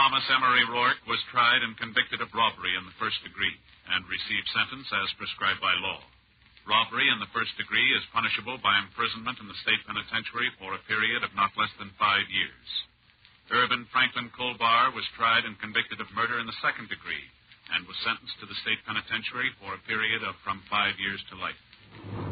Thomas Emery Rourke was tried and convicted of robbery in the first degree and received sentence as prescribed by law. Robbery in the first degree is punishable by imprisonment in the state penitentiary for a period of not less than 5 years. Irvin Franklin Colbar was tried and convicted of murder in the second degree and was sentenced to the state penitentiary for a period of from 5 years to life.